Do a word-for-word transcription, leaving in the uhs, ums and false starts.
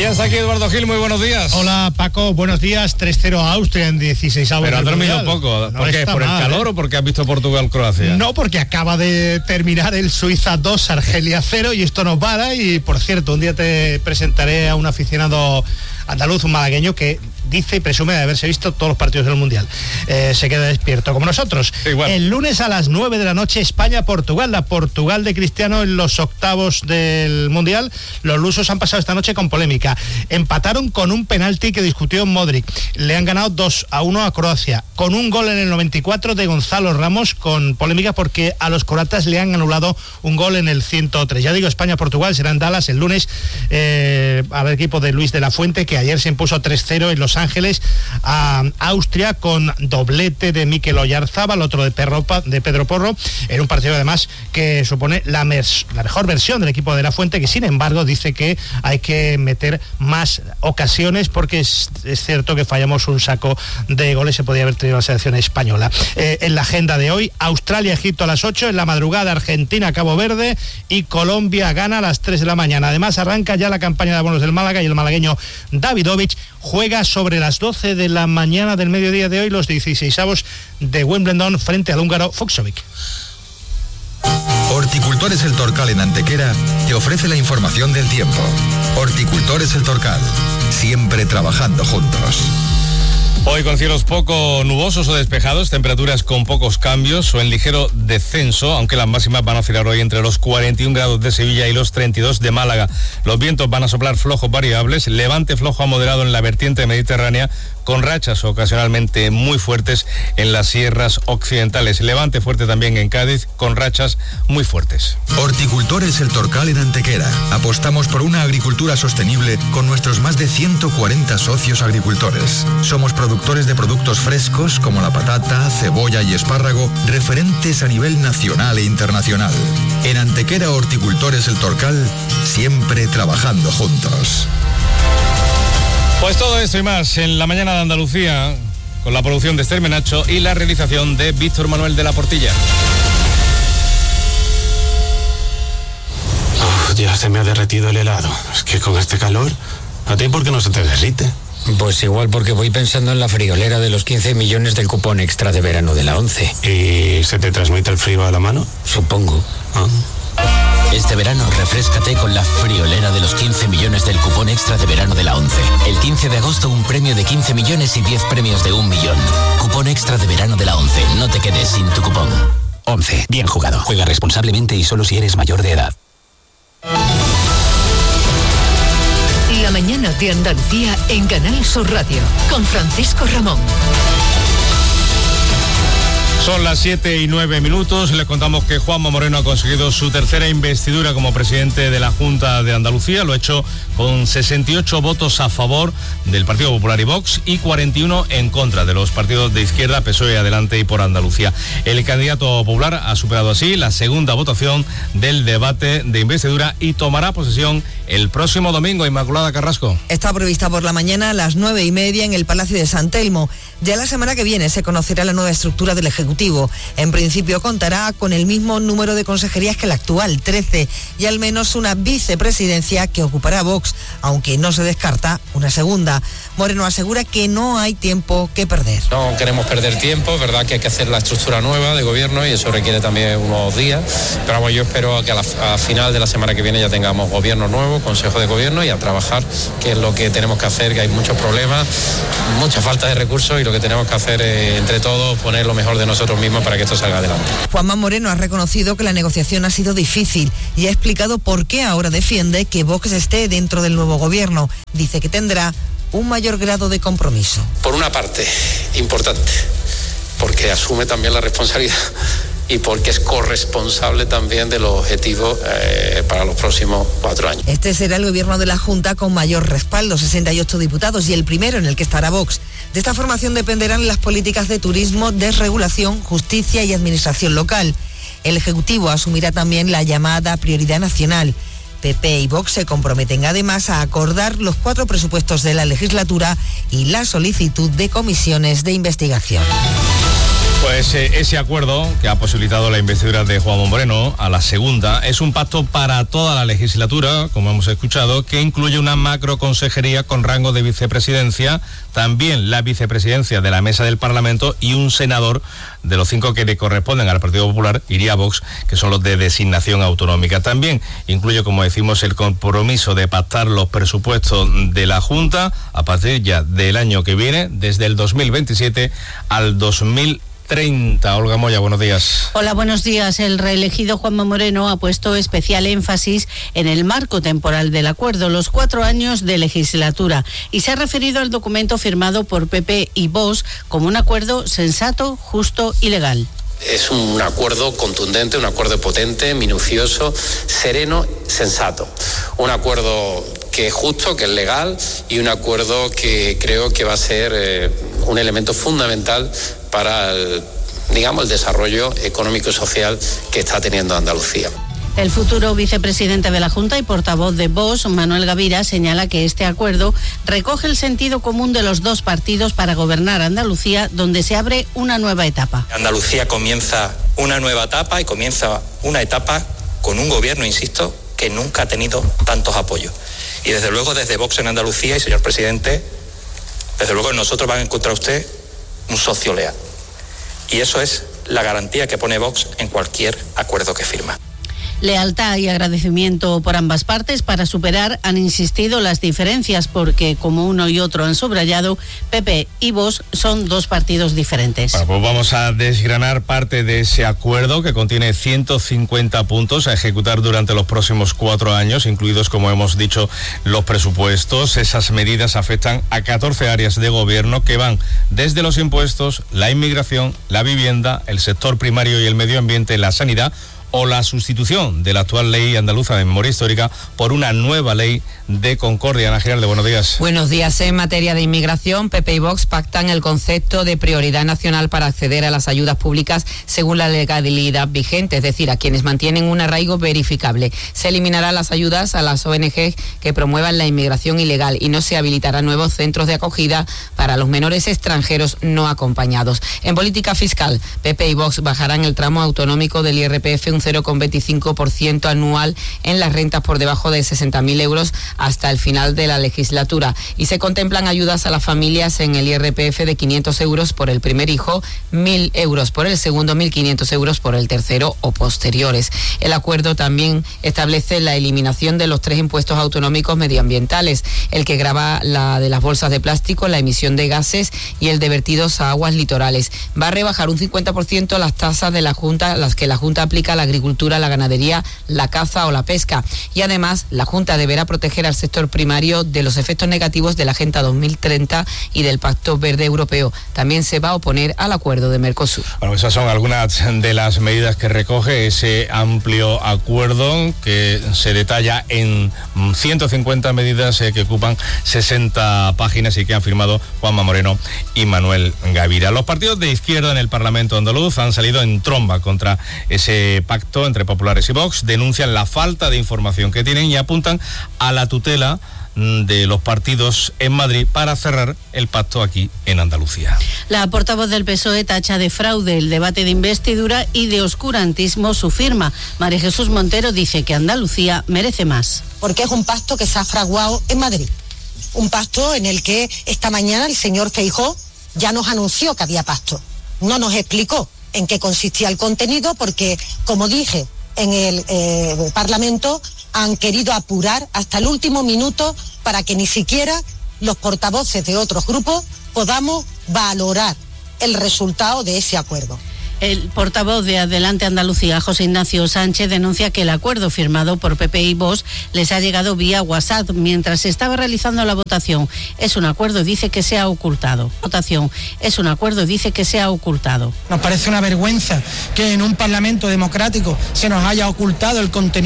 Ya está aquí Eduardo Gil, muy buenos días. Hola Paco, buenos días. tres cero a Austria en dieciseisavos. Pero has dormido poco. ¿Por qué? ¿Por el calor eh? o porque has visto Portugal-Croacia? No, porque acaba de terminar el Suiza dos, Argelia cero y esto no para. Y por cierto, un día te presentaré a un aficionado andaluz, un malagueño, que dice y presume de haberse visto todos los partidos del Mundial. Eh, se queda despierto, como nosotros. Igual. El lunes a las nueve de la noche, España-Portugal, la Portugal de Cristiano en los octavos del Mundial. Los lusos han pasado esta noche con polémica. Empataron con un penalti que discutió Modric. Le han ganado dos a uno a Croacia, con un gol en el noventa y cuatro de Gonzalo Ramos, con polémica porque a los croatas le han anulado un gol en el ciento tres. Ya digo, España-Portugal será en Dallas el lunes, eh, al equipo de Luis de la Fuente, que ayer se impuso tres cero en Los Ángeles a Austria, con doblete de Mikel Oyarzábal, otro de, Perro, de Pedro Porro, en un partido además que supone la, mes, la mejor versión del equipo de la Fuente, que sin embargo dice que hay que meter más ocasiones porque es, es cierto que fallamos un saco de goles, se podía haber tenido la selección española. Eh, en la agenda de hoy, Australia-Egipto a las ocho, en la madrugada Argentina-Cabo Verde y Colombia-Ghana a las tres de la mañana. Además arranca ya la campaña de abonos del Málaga y el malagueño Davidovich juega sobre las doce de la mañana del mediodía de hoy los dieciseisavos de Wimbledon frente al húngaro Fucsovic. Horticultores El Torcal en Antequera te ofrece la información del tiempo. Horticultores El Torcal, siempre trabajando juntos. Hoy con cielos poco nubosos o despejados, temperaturas con pocos cambios o en ligero descenso, aunque las máximas van a oscilar hoy entre los cuarenta y un grados de Sevilla y los treinta y dos de Málaga. Los vientos van a soplar flojos variables, levante flojo a moderado en la vertiente mediterránea, con rachas ocasionalmente muy fuertes en las sierras occidentales. Levante fuerte también en Cádiz, con rachas muy fuertes. Horticultores El Torcal en Antequera. Apostamos por una agricultura sostenible con nuestros más de ciento cuarenta socios agricultores. Somos productores de productos frescos como la patata, cebolla y espárrago, referentes a nivel nacional e internacional. En Antequera, Horticultores El Torcal, siempre trabajando juntos. Pues todo esto y más en la mañana de Andalucía, con la producción de Esther Menacho y la realización de Víctor Manuel de la Portilla. Oh, ya se me ha derretido el helado. Es que con este calor, ¿a ti por qué no se te derrite? Pues igual porque voy pensando en la friolera de los quince millones del cupón extra de verano de la ONCE. ¿Y se te transmite el frío a la mano? Supongo. Ah. Este verano refréscate con la friolera de los quince millones del cupón extra de verano de la ONCE. El quince de agosto un premio de quince millones y diez premios de un millón. Cupón extra de verano de la ONCE. No te quedes sin tu cupón. ONCE. Bien jugado. Juega responsablemente y solo si eres mayor de edad. La mañana de Andalucía en Canal Sur Radio con Francisco Ramón. Son las siete y nueve minutos. Les contamos que Juanma Moreno ha conseguido su tercera investidura como presidente de la Junta de Andalucía. Lo ha hecho con sesenta y ocho votos a favor del Partido Popular y Vox y cuarenta y uno en contra de los partidos de izquierda, P S O E, Adelante y Por Andalucía. El candidato popular ha superado así la segunda votación del debate de investidura y tomará posesión el próximo domingo. Inmaculada Carrasco. Está prevista por la mañana a las nueve y media en el Palacio de San Telmo. Ya la semana que viene se conocerá la nueva estructura del Ejecutivo. En principio contará con el mismo número de consejerías que la actual, trece, y al menos una vicepresidencia que ocupará Vox, aunque no se descarta una segunda. Moreno asegura que no hay tiempo que perder. No queremos perder tiempo, es verdad que hay que hacer la estructura nueva de gobierno y eso requiere también unos días, pero bueno, yo espero que a la a final de la semana que viene ya tengamos gobierno nuevo, consejo de gobierno y a trabajar, que es lo que tenemos que hacer, que hay muchos problemas, mucha falta de recursos y lo que tenemos que hacer es, entre todos, poner lo mejor de nosotros mismos para que esto salga adelante. Juanma Moreno ha reconocido que la negociación ha sido difícil y ha explicado por qué ahora defiende que Vox esté dentro del nuevo gobierno. Dice que tendrá un mayor grado de compromiso. Por una parte, importante, porque asume también la responsabilidad y porque es corresponsable también de los objetivos eh, para los próximos cuatro años. Este será el gobierno de la Junta con mayor respaldo, sesenta y ocho diputados, y el primero en el que estará Vox. De esta formación dependerán las políticas de turismo, desregulación, justicia y administración local. El Ejecutivo asumirá también la llamada prioridad nacional. P P y Vox se comprometen además a acordar los cuatro presupuestos de la legislatura y la solicitud de comisiones de investigación. Pues eh, ese acuerdo que ha posibilitado la investidura de Juanma Moreno a la segunda es un pacto para toda la legislatura, como hemos escuchado, que incluye una macroconsejería con rango de vicepresidencia, también la vicepresidencia de la mesa del Parlamento y un senador de los cinco que le corresponden al Partido Popular, iría a Vox, que son los de designación autonómica. También incluye, como decimos, el compromiso de pactar los presupuestos de la Junta a partir ya del año que viene, desde el dos mil veintisiete al dos mil treinta. Olga Moya, buenos días. Hola, buenos días. El reelegido Juanma Moreno ha puesto especial énfasis en el marco temporal del acuerdo, los cuatro años de legislatura, y se ha referido al documento firmado por P P y Vox como un acuerdo sensato, justo y legal. Es un acuerdo contundente, un acuerdo potente, minucioso, sereno, sensato. Un acuerdo que es justo, que es legal, y un acuerdo que creo que va a ser eh, un elemento fundamental para el, digamos, el desarrollo económico y social que está teniendo Andalucía. El futuro vicepresidente de la Junta y portavoz de Vox, Manuel Gavira, señala que este acuerdo recoge el sentido común de los dos partidos para gobernar Andalucía, donde se abre una nueva etapa. Andalucía comienza una nueva etapa y comienza una etapa con un gobierno, insisto, que nunca ha tenido tantos apoyos. Y desde luego desde Vox en Andalucía, y señor presidente, desde luego nosotros van a encontrar usted un socio leal. Y eso es la garantía que pone Vox en cualquier acuerdo que firma. Lealtad y agradecimiento por ambas partes para superar, han insistido, las diferencias, porque, como uno y otro han subrayado, P P y Vox son dos partidos diferentes. Bueno, pues vamos a desgranar parte de ese acuerdo, que contiene ciento cincuenta puntos a ejecutar durante los próximos cuatro años, incluidos, como hemos dicho, los presupuestos. Esas medidas afectan a catorce áreas de gobierno que van desde los impuestos, la inmigración, la vivienda, el sector primario y el medio ambiente, la sanidad, o la sustitución de la actual ley andaluza de memoria histórica por una nueva ley de concordia. Ana Giralde, buenos días. Buenos días. En materia de inmigración, P P y Vox pactan el concepto de prioridad nacional para acceder a las ayudas públicas según la legalidad vigente, es decir, a quienes mantienen un arraigo verificable. Se eliminarán las ayudas a las O N G que promuevan la inmigración ilegal y no se habilitarán nuevos centros de acogida para los menores extranjeros no acompañados. En política fiscal, P P y Vox bajarán el tramo autonómico del I R P F un cero coma veinticinco por ciento anual en las rentas por debajo de sesenta mil euros hasta el final de la legislatura, y se contemplan ayudas a las familias en el I R P F de quinientos euros por el primer hijo, mil euros por el segundo, mil quinientos euros por el tercero o posteriores. El acuerdo también establece la eliminación de los tres impuestos autonómicos medioambientales, el que grava la de las bolsas de plástico, la emisión de gases y el de vertidos a aguas litorales. Va a rebajar un cincuenta por ciento las tasas de la Junta, las que la Junta aplica a la agricultura, la ganadería, la caza o la pesca, y además la Junta deberá proteger al sector primario de los efectos negativos de la Agenda dos mil treinta y del Pacto Verde Europeo. También se va a oponer al acuerdo de Mercosur. Bueno, esas son algunas de las medidas que recoge ese amplio acuerdo, que se detalla en ciento cincuenta medidas eh, que ocupan sesenta páginas y que han firmado Juanma Moreno y Manuel Gavira. Los partidos de izquierda en el Parlamento andaluz han salido en tromba contra ese pacto entre populares y Vox, denuncian la falta de información que tienen y apuntan a la tutela de los partidos en Madrid para cerrar el pacto aquí en Andalucía. La portavoz del P S O E tacha de fraude el debate de investidura y de oscurantismo su firma. María Jesús Montero dice que Andalucía merece más. Porque es un pacto que se ha fraguado en Madrid. Un pacto en el que esta mañana el señor Feijóo ya nos anunció que había pacto. No nos explicó en qué consistía el contenido, porque, como dije en el eh, Parlamento, han querido apurar hasta el último minuto para que ni siquiera los portavoces de otros grupos podamos valorar el resultado de ese acuerdo. El portavoz de Adelante Andalucía, José Ignacio Sánchez, denuncia que el acuerdo firmado por P P y Vox les ha llegado vía WhatsApp mientras se estaba realizando la votación. Es un acuerdo, dice, que se ha ocultado. Votación. Es un acuerdo, dice, que se ha ocultado. Nos parece una vergüenza que en un Parlamento democrático se nos haya ocultado el contenido